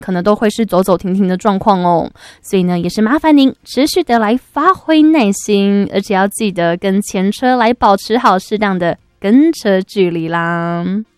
可能都会是走走停停的状况哦。所以呢，也是麻烦您持续的来发挥耐心，而且要记得跟前车来保持好适当的跟车距离啦。